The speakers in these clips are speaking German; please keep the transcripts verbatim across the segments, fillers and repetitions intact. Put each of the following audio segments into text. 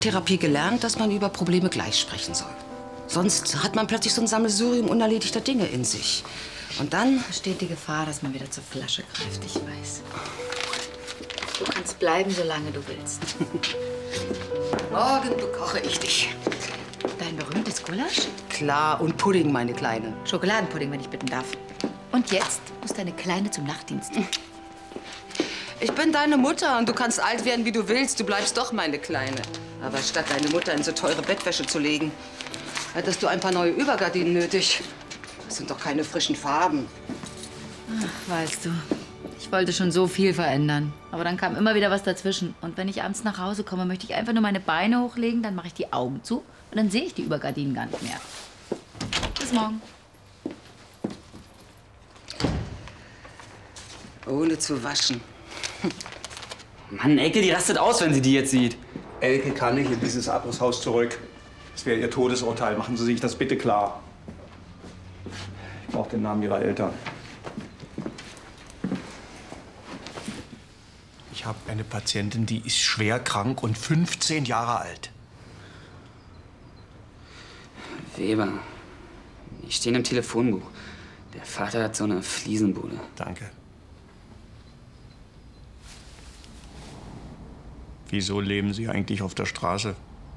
Therapie gelernt, dass man über Probleme gleich sprechen soll. Sonst hat man plötzlich so ein Sammelsurium unerledigter Dinge in sich. Und dann besteht die Gefahr, dass man wieder zur Flasche greift, ich weiß. Du kannst bleiben, solange du willst. Morgen bekoche ich dich. Dein berühmtes Gulasch? Klar, und Pudding, meine Kleine. Schokoladenpudding, wenn ich bitten darf. Und jetzt muss deine Kleine zum Nachtdienst. Ich bin deine Mutter und du kannst alt werden, wie du willst. Du bleibst doch meine Kleine. Aber statt deine Mutter in so teure Bettwäsche zu legen, hättest du ein paar neue Übergardinen nötig. Das sind doch keine frischen Farben. Ach, weißt du, ich wollte schon so viel verändern. Aber dann kam immer wieder was dazwischen. Und wenn ich abends nach Hause komme, möchte ich einfach nur meine Beine hochlegen, dann mache ich die Augen zu und dann sehe ich die Übergardinen gar nicht mehr. Bis morgen. Ohne zu waschen. Mann, Elke, die rastet aus, wenn sie die jetzt sieht. Elke kann nicht in dieses Abrisshaus zurück. Das wäre ihr Todesurteil. Machen Sie sich das bitte klar. Ich brauche den Namen Ihrer Eltern. Ich habe eine Patientin, die ist schwer krank und fünfzehn Jahre alt. Weber, die stehen im Telefonbuch. Der Vater hat so eine Fliesenbude. Danke. Wieso leben Sie eigentlich auf der Straße?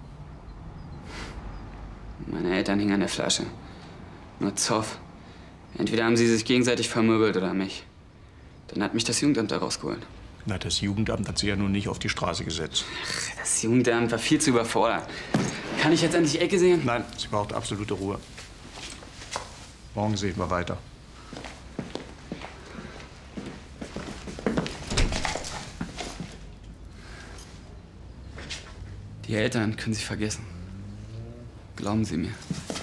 Meine Eltern hingen an der Flasche. Nur Zoff. Entweder haben sie sich gegenseitig vermöbelt oder mich. Dann hat mich das Jugendamt da rausgeholt. Na, das Jugendamt hat Sie ja nun nicht auf die Straße gesetzt. Ach, das Jugendamt war viel zu überfordert. Kann ich jetzt endlich Elke sehen? Nein, sie braucht absolute Ruhe. Morgen sehen wir weiter. Die Eltern können Sie vergessen. Glauben Sie mir.